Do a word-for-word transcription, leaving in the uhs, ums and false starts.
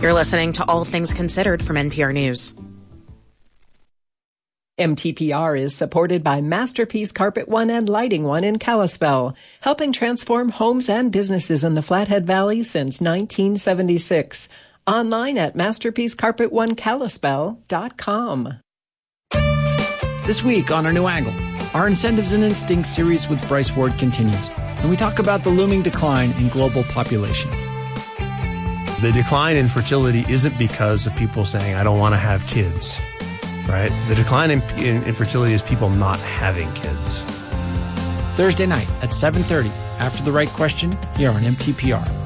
You're listening to All Things Considered from N P R News. M T P R is supported by Masterpiece Carpet One and Lighting One in Kalispell, helping transform homes and businesses in the Flathead Valley since nineteen seventy-six. Online at masterpiece carpet one kalispell dot com. This week on our new angle, our Incentives and Instincts series with Bryce Ward continues, and we talk about the looming decline in global population. The decline in fertility isn't because of people saying, I don't want to have kids, right? The decline in, in, in fertility is people not having kids. Thursday night at seven thirty, after the right question, here on M T P R.